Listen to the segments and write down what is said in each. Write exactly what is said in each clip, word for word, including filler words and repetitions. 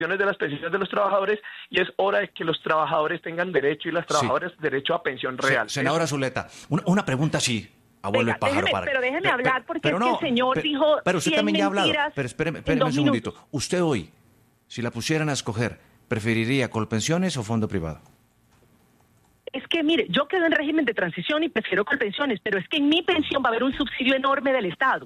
de las pensiones de los trabajadores y es hora de que los trabajadores tengan derecho y las trabajadoras sí. derecho a pensión real. Se, senadora Zuleta, una, una pregunta así, abuelo Venga, el pájaro. déjeme, para... Pero déjeme pero, hablar porque pero es no, que el señor pero, dijo Pero usted también ya ha hablado. Pero espéreme, espéreme un segundito. Minutos. Usted hoy, si la pusieran a escoger, ¿preferiría Colpensiones o fondo privado? Es que, mire, yo quedo en régimen de transición y prefiero Colpensiones, pero es que en mi pensión va a haber un subsidio enorme del Estado.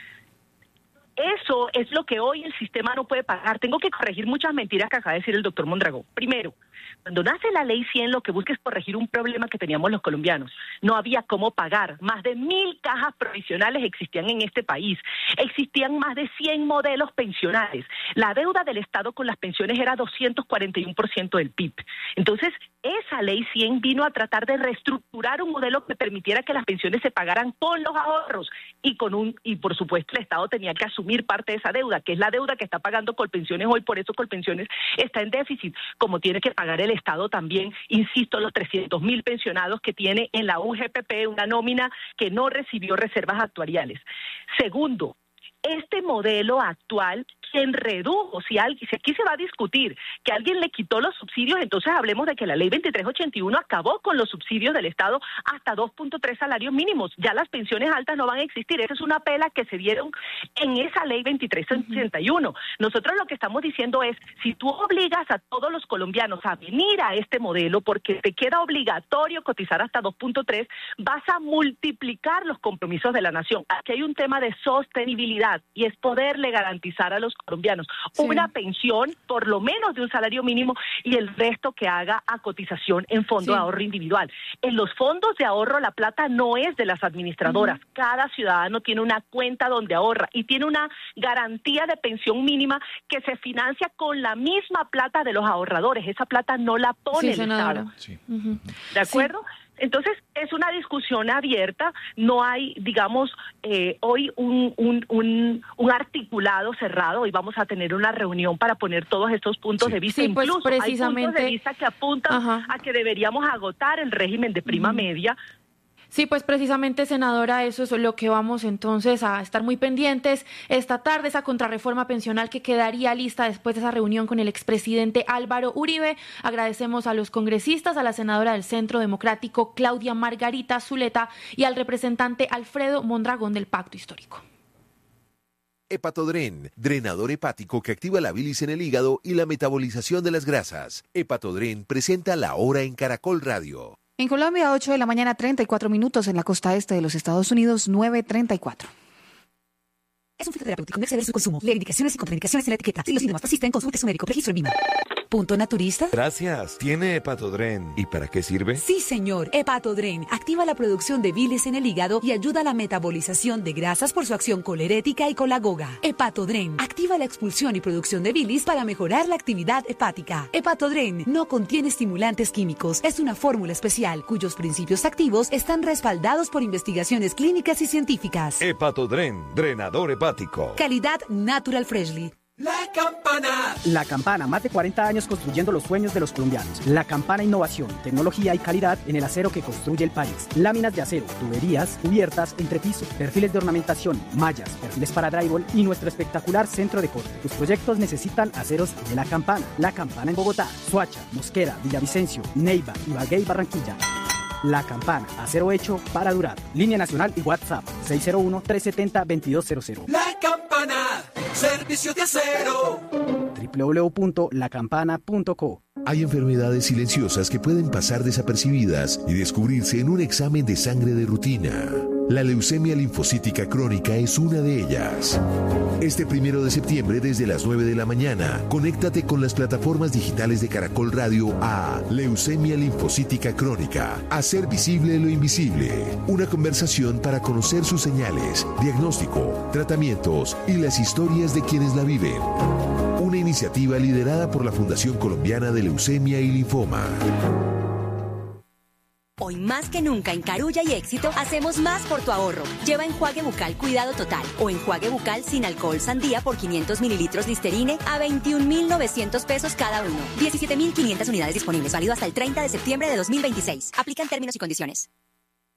Eso es lo que hoy el sistema no puede pagar. Tengo que corregir muchas mentiras que acaba de decir el doctor Mondragón. Primero, cuando nace la ley cien, lo que busca es corregir un problema que teníamos los colombianos. No había cómo pagar. Más de mil cajas provisionales existían en este país. Existían más de cien modelos pensionales. La deuda del Estado con las pensiones era doscientos cuarenta y uno por ciento del P I B. Entonces, esa ley cien vino a tratar de reestructurar un modelo que permitiera que las pensiones se pagaran con los ahorros y con un y por supuesto el Estado tenía que asumir parte de esa deuda, que es la deuda que está pagando Colpensiones hoy, por eso Colpensiones está en déficit, como tiene que pagar el Estado también, insisto, los trescientos mil pensionados que tiene en la U G P P, una nómina que no recibió reservas actuariales. Segundo, este modelo actual, quien redujo, si, alguien, si aquí se va a discutir que alguien le quitó los subsidios, entonces hablemos de que la ley veintitrés ochenta y uno acabó con los subsidios del Estado hasta dos punto tres salarios mínimos. Ya las pensiones altas no van a existir. Esa es una pela que se dieron en esa ley veintitrés ochenta y uno. Nosotros lo que estamos diciendo es, si tú obligas a todos los colombianos a venir a este modelo porque te queda obligatorio cotizar hasta dos punto tres, vas a multiplicar los compromisos de la nación. Aquí hay un tema de sostenibilidad y es poderle garantizar a los colombianos sí. una pensión por lo menos de un salario mínimo y el resto que haga a cotización en fondo sí. de ahorro individual. En los fondos de ahorro la plata no es de las administradoras. Uh-huh. Cada ciudadano tiene una cuenta donde ahorra y tiene una garantía de pensión mínima que se financia con la misma plata de los ahorradores. Esa plata no la pone sí, el senadora. Estado. Sí. Uh-huh. ¿De acuerdo? Sí. Entonces, es una discusión abierta, no hay, digamos, eh, hoy un, un, un, un articulado cerrado, hoy vamos a tener una reunión para poner todos estos puntos sí. de vista, sí, pues incluso precisamente... hay puntos de vista que apuntan Ajá. a que deberíamos agotar el régimen de prima uh-huh. media. Sí, pues precisamente, senadora, eso es lo que vamos entonces a estar muy pendientes esta tarde, esa contrarreforma pensional que quedaría lista después de esa reunión con el expresidente Álvaro Uribe. Agradecemos a los congresistas, a la senadora del Centro Democrático Claudia Margarita Zuleta y al representante Alfredo Mondragón del Pacto Histórico. Hepatodren, drenador hepático que activa la bilis en el hígado y la metabolización de las grasas. Hepatodren presenta La Hora en Caracol Radio. En Colombia, ocho de la mañana, treinta y cuatro minutos. En la costa este de los Estados Unidos, nueve treinta y cuatro. Es un fitoterapéutico, no exceder su consumo. Lee indicaciones y contraindicaciones en la etiqueta. Si los síntomas persisten, consulte su médico. Registro en VIMA. ¿Punto naturista? Gracias. ¿Tiene Hepatodren? ¿Y para qué sirve? Sí, señor. Hepatodren activa la producción de bilis en el hígado y ayuda a la metabolización de grasas por su acción colerética y colagoga. Hepatodren activa la expulsión y producción de bilis para mejorar la actividad hepática. Hepatodren no contiene estimulantes químicos. Es una fórmula especial cuyos principios activos están respaldados por investigaciones clínicas y científicas. Hepatodren, drenador hepático. Calidad Natural Freshly. La Campana. La Campana, más de cuarenta años construyendo los sueños de los colombianos. La Campana, innovación, tecnología y calidad en el acero que construye el país. Láminas de acero, tuberías, cubiertas, entrepiso, perfiles de ornamentación, mallas, perfiles para drywall y nuestro espectacular centro de corte. Tus proyectos necesitan aceros de La Campana. La Campana en Bogotá, Soacha, Mosquera, Villavicencio, Neiva, Ibagué y Barranquilla. La Campana, acero hecho para durar. Línea nacional y WhatsApp seis cero uno, tres siete cero, dos dos cero cero. La Campana, servicio de acero. doble u doble u doble u punto la campana punto co. Hay enfermedades silenciosas que pueden pasar desapercibidas y descubrirse en un examen de sangre de rutina. La leucemia linfocítica crónica es una de ellas. Este primero de septiembre, desde las nueve de la mañana, conéctate con las plataformas digitales de Caracol Radio a Leucemia linfocítica crónica. Hacer visible lo invisible. Una conversación para conocer sus señales, diagnóstico, tratamientos y las historias de quienes la viven. Una iniciativa liderada por la Fundación Colombiana de Leucemia y Linfoma. Hoy más que nunca en Carulla y Éxito hacemos más por tu ahorro. Lleva enjuague bucal Cuidado Total o enjuague bucal sin alcohol Sandía por quinientos mililitros Listerine a veintiún mil novecientos pesos cada uno. diecisiete mil quinientas unidades disponibles, válido hasta el treinta de septiembre de dos mil veintiséis. Aplican términos y condiciones.